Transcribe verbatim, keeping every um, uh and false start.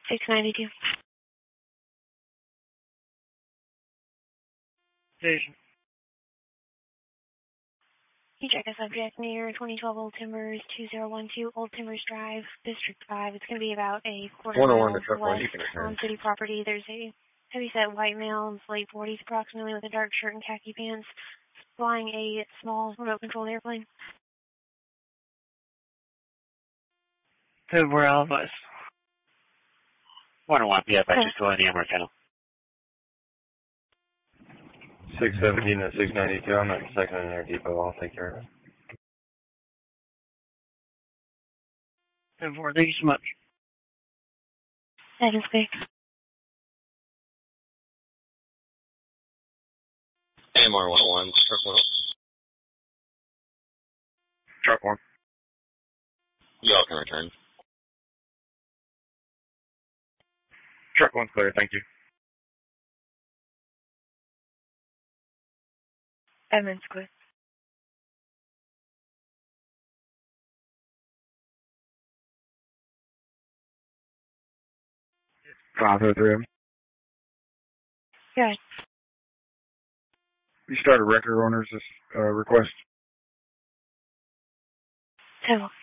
six ninety-two. Station. You check a subject near twenty twelve Old Timbers, two zero one two Old Timbers Drive, District five. It's going to be about a quarter mile west on city property. There's a heavyset white male in his late forties approximately with a dark shirt and khaki pants flying a small remote-controlled airplane. So where all of us? one oh one P F, I just go in the Emerald Channel. six seventeen to six ninety-two, I'm at second in Air Depot, I'll take care of it. ten four, thank you so much. That is big. A M R one oh one, truck one. Truck one. You all can return. Truck one's clear, thank you. Edmonds clear. five oh three. Good. You started record owners this uh, request. So,